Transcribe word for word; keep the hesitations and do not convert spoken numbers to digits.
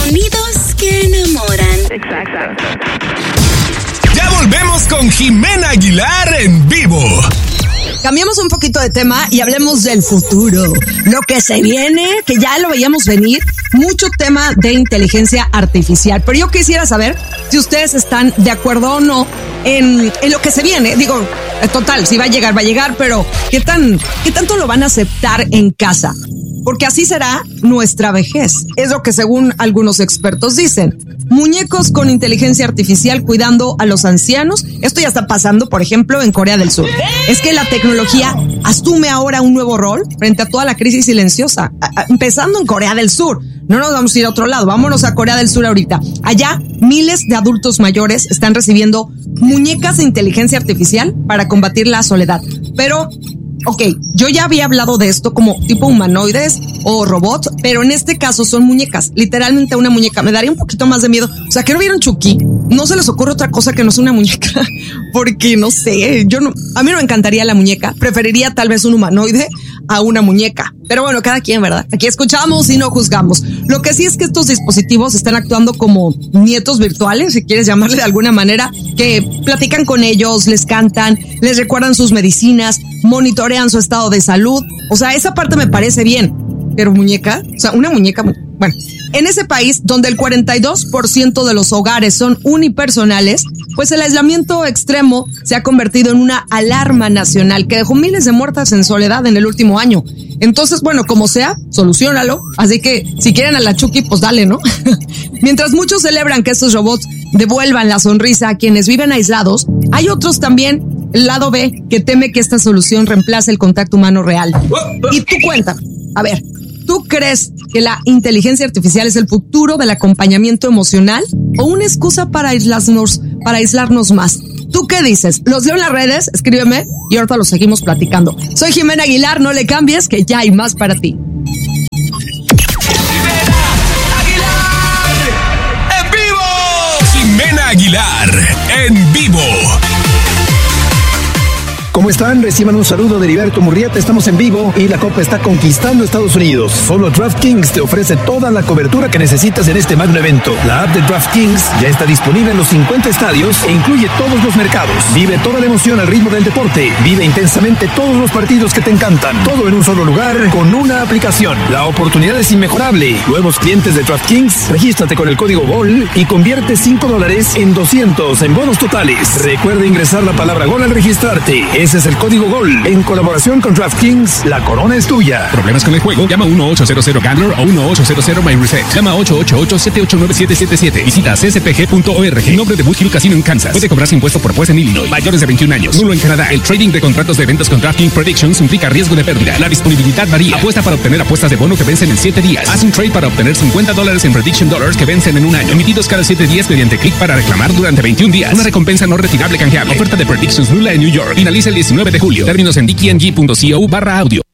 Sonidos que enamoran. Exacto. Ya volvemos con Jimena Aguilar en vivo. Cambiamos un poquito de tema y hablemos del futuro. Lo que se viene, que ya lo veíamos venir, mucho tema de inteligencia artificial. Pero yo quisiera saber si ustedes están de acuerdo o no en, en lo que se viene. Digo, total, si va a llegar, va a llegar, pero ¿qué tan, qué tanto lo van a aceptar en casa? Porque así será nuestra vejez. Es lo que según algunos expertos dicen. Muñecos con inteligencia artificial cuidando a los ancianos. Esto ya está pasando, por ejemplo, en Corea del Sur. Es que la tecnología asume ahora un nuevo rol frente a toda la crisis silenciosa. A, a, empezando en Corea del Sur. No nos vamos a ir a otro lado. Vámonos a Corea del Sur ahorita. Allá, miles de adultos mayores están recibiendo muñecas de inteligencia artificial para combatir la soledad. Pero... ok, yo ya había hablado de esto como tipo humanoides o robots, pero en este caso son muñecas, literalmente una muñeca. Me daría un poquito más de miedo. O sea, ¿que no vieron Chucky? No se les ocurre otra cosa que no sea una muñeca, porque no sé, yo no, a mí no me encantaría la muñeca, preferiría tal vez un humanoide a una muñeca. Pero bueno, cada quien, ¿verdad? Aquí escuchamos y no juzgamos. Lo que sí es que estos dispositivos están actuando como nietos virtuales, si quieres llamarle de alguna manera, que platican con ellos, les cantan, les recuerdan sus medicinas, monitorean su estado de salud. O sea, esa parte me parece bien. Pero muñeca, o sea, una muñeca, bueno, en ese país donde el cuarenta y dos por ciento de los hogares son unipersonales, pues el aislamiento extremo se ha convertido en una alarma nacional que dejó miles de muertas en soledad en el último año. Entonces, bueno, como sea, soluciónalo. Así que si quieren a la Chucky, pues dale, ¿no? Mientras muchos celebran que estos robots devuelvan la sonrisa a quienes viven aislados, hay otros también, el lado B, que teme que esta solución reemplace el contacto humano real. Y tú cuéntame, a ver, ¿tú crees que la inteligencia artificial es el futuro del acompañamiento emocional o una excusa para aislarnos, para aislarnos más? ¿Tú qué dices? Los leo en las redes, escríbeme y ahorita lo seguimos platicando. Soy Jimena Aguilar, no le cambies que ya hay más para ti. Jimena Aguilar en vivo. ¿Cómo están? Reciban un saludo de Heriberto Murrieta. Estamos en vivo y la Copa está conquistando Estados Unidos. Solo DraftKings te ofrece toda la cobertura que necesitas en este magno evento. La app de DraftKings ya está disponible en los cincuenta estadios e incluye todos los mercados. Vive toda la emoción al ritmo del deporte. Vive intensamente todos los partidos que te encantan. Todo en un solo lugar con una aplicación. La oportunidad es inmejorable. Nuevos clientes de DraftKings, regístrate con el código GOL y convierte cinco dólares en doscientos en bonos totales. Recuerda ingresar la palabra GOL al registrarte. Ese es el código GOL. En colaboración con DraftKings, la corona es tuya. ¿Problemas con el juego? Llama uno ocho cero cero Gambler o uno ocho cero cero My Reset. Llama ocho ocho ocho siete ocho nueve siete siete siete. Visita c s p g punto org. Nombre de Boot Hill Casino en Kansas. Puede cobrarse impuesto por juez en Illinois. Mayores de veintiún años. Nulo en Canadá. El trading de contratos de eventos con DraftKings Predictions implica riesgo de pérdida. La disponibilidad varía. Apuesta para obtener apuestas de bono que vencen en siete días. Haz un trade para obtener cincuenta dólares en Prediction Dollars que vencen en un año. Emitidos cada siete días mediante clic para reclamar durante veintiún días. Una recompensa no retirable canjeable. Oferta de Predictions nula en New York. Finaliza el diecinueve de julio. Términos en d k n g punto co barra audio.